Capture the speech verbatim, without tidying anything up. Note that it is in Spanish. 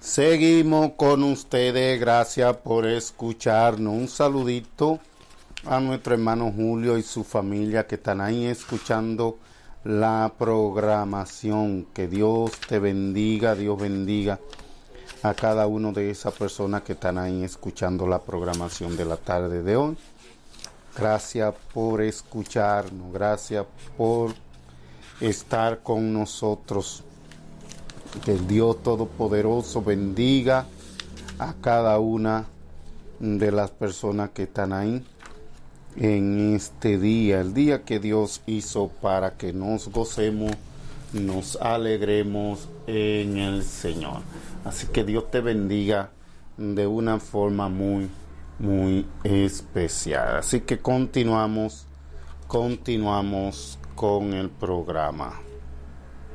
Seguimos con ustedes, gracias por escucharnos. Un saludito a nuestro hermano Julio y su familia que están ahí escuchando la programación. Que Dios te bendiga, Dios bendiga a cada uno de esas personas que están ahí escuchando la programación de la tarde de hoy. Gracias por escucharnos, gracias por estar con nosotros. Que el Dios Todopoderoso bendiga a cada una de las personas que están ahí en este día, el día que Dios hizo para que nos gocemos, nos alegremos en el Señor. Así que Dios te bendiga de una forma muy, muy especial. Así que continuamos, continuamos con el programa.